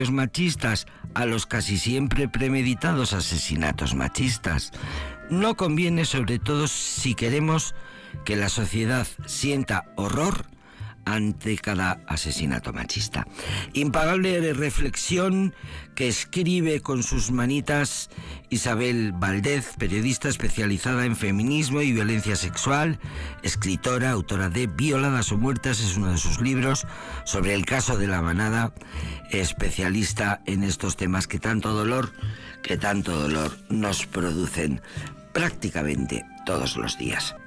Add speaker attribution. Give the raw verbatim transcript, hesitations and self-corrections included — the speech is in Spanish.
Speaker 1: machistas a los casi siempre premeditados asesinatos machistas. No conviene, sobre todo si queremos que la sociedad sienta horror ante cada asesinato machista. Impagable reflexión que escribe con sus manitas Isabel Valdez, periodista especializada en feminismo y violencia sexual, escritora, autora de Violadas o Muertas, es uno de sus libros sobre el caso de La Manada, especialista en estos temas que tanto dolor, que tanto dolor nos producen prácticamente todos los días.